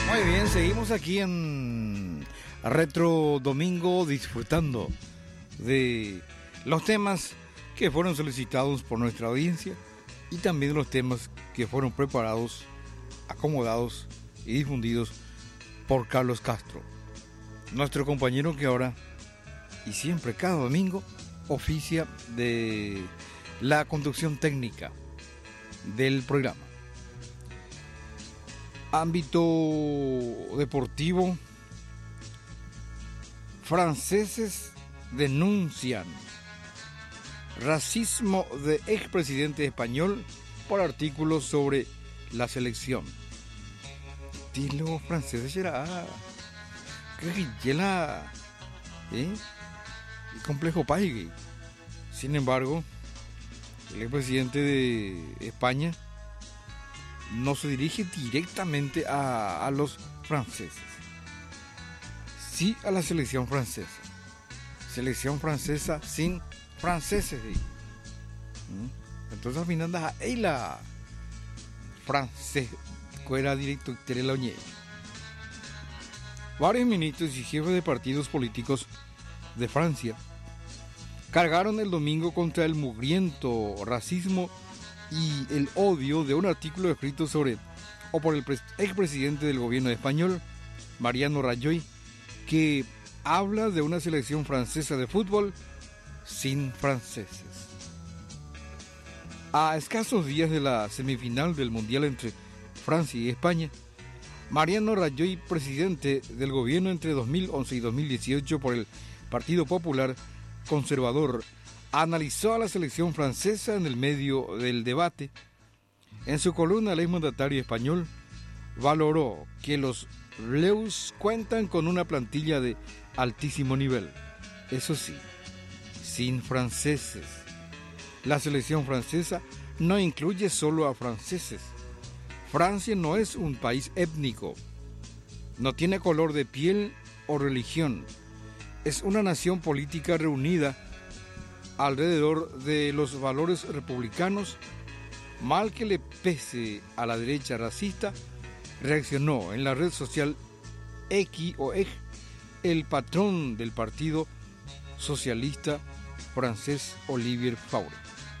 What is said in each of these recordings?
Muy bien, seguimos aquí en Retro Domingo disfrutando de los temas que fueron solicitados por nuestra audiencia y también los temas que fueron preparados, acomodados y difundidos por Carlos Castro, nuestro compañero que ahora y siempre cada domingo oficia de la conducción técnica del programa. Ámbito deportivo, franceses denuncian racismo de expresidente español por artículos sobre la selección. Estilo francés será que la complejo país. Sin embargo, el expresidente de España no se dirige directamente a los franceses, sí a la selección francesa. Selección francesa sin franceses. Entonces al final da la francés que era directo de la Unión. Varios ministros y jefes de partidos políticos de Francia cargaron el domingo contra el mugriento racismo y el odio de un artículo escrito sobre o por el expresidente del gobierno español, Mariano Rajoy, que habla de una selección francesa de fútbol sin franceses. A escasos días de la semifinal del Mundial entre Francia y España, Mariano Rajoy, presidente del gobierno entre 2011 y 2018 por el Partido Popular Conservador, analizó a la selección francesa en el medio del debate. En su columna, el exmandatario español valoró que los Bleus cuentan con una plantilla de altísimo nivel, eso sí, sin franceses. La selección francesa no incluye solo a franceses. Francia no es un país étnico, no tiene color de piel o religión. Es una nación política reunida alrededor de los valores republicanos. Mal que le pese a la derecha racista, reaccionó en la red social X o X el patrón del Partido Socialista francés, Olivier Faure.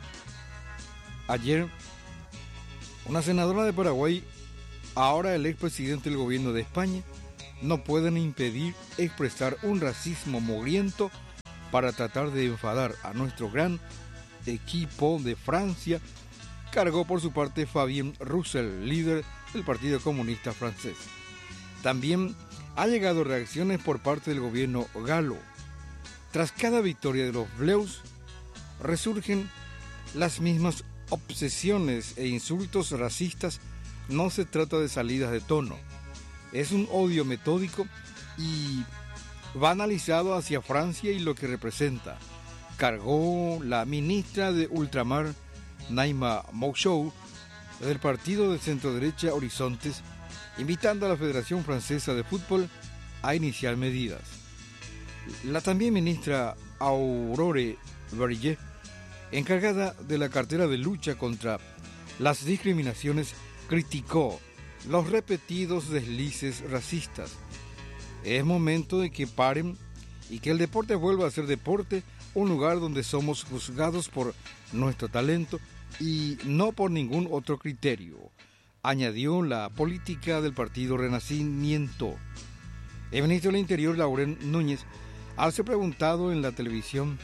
Ayer, una senadora de Paraguay, ahora el expresidente del gobierno de España, no pueden impedir expresar un racismo mugriento para tratar de enfadar a nuestro gran equipo de Francia, cargó por su parte Fabien Roussel, líder del Partido Comunista Francés. También ha llegado reacciones por parte del gobierno galo. Tras cada victoria de los Bleus, resurgen las mismas obsesiones e insultos racistas. No se trata de salidas de tono, es un odio metódico y banalizado hacia Francia y lo que representa, cargó la ministra de Ultramar, Naima Mouchou, del partido de centro-derecha Horizontes, invitando a la Federación Francesa de Fútbol a iniciar medidas. La también ministra Aurore Berger, encargada de la cartera de lucha contra las discriminaciones, criticó los repetidos deslices racistas. Es momento de que paren y que el deporte vuelva a ser deporte, un lugar donde somos juzgados por nuestro talento y no por ningún otro criterio, añadió la política del partido Renacimiento. El ministro del Interior, Laurent Núñez, al ser preguntado en la televisión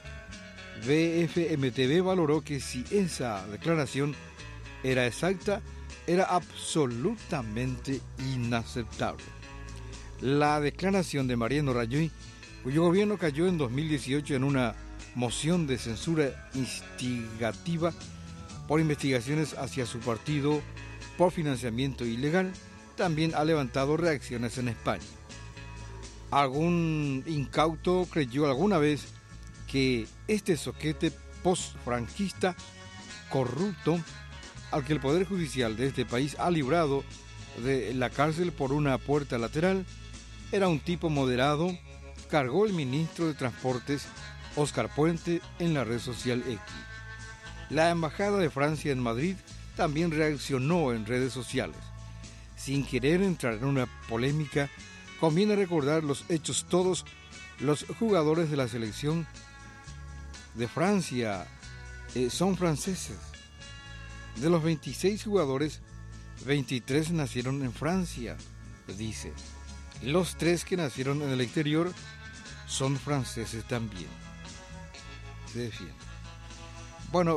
BFM-TV, valoró que si esa declaración era exacta, era absolutamente inaceptable. La declaración de Mariano Rajoy, cuyo gobierno cayó en 2018 en una moción de censura instigativa por investigaciones hacia su partido por financiamiento ilegal, también ha levantado reacciones en España. Algún incauto creyó alguna vez que este zoquete post-franquista corrupto, al que el Poder Judicial de este país ha librado de la cárcel por una puerta lateral, era un tipo moderado, cargó el ministro de Transportes, Óscar Puente, en la red social X. La Embajada de Francia en Madrid también reaccionó en redes sociales. sin querer entrar en una polémica, conviene recordar los hechos. Todos los jugadores de la selección de Francia son franceses. De los 26 jugadores, 23 nacieron en Francia, dice. Los 3 que nacieron en el exterior son franceses también. Se defiende. Bueno,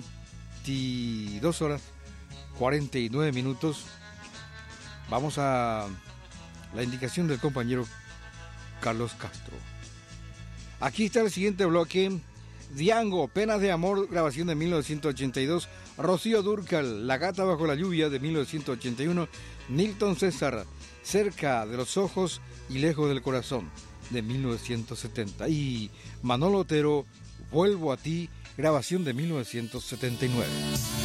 22 horas, 49 minutos. Vamos a la indicación del compañero Carlos Castro. Aquí está el siguiente bloque. Diango, Penas de Amor, grabación de 1982. Rocío Dúrcal, La Gata Bajo la Lluvia, de 1981. Nilton César, Cerca de los Ojos y Lejos del Corazón, de 1970. Y Manolo Otero, Vuelvo a ti, grabación de 1979.